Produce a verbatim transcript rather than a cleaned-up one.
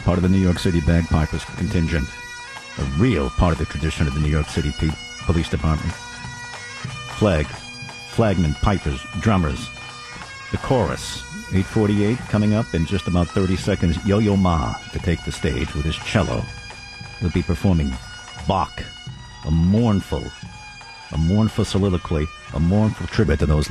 part of the New York City Bagpipers contingent. A real part of the tradition of the New York City P- Police Department. Flag, flagmen, pipers, drummers. The chorus, eight forty-eight, coming up in just about thirty seconds. Yo-Yo Ma to take the stage with his cello. He'll be performing Bach, a mournful, a mournful soliloquy, a mournful tribute to those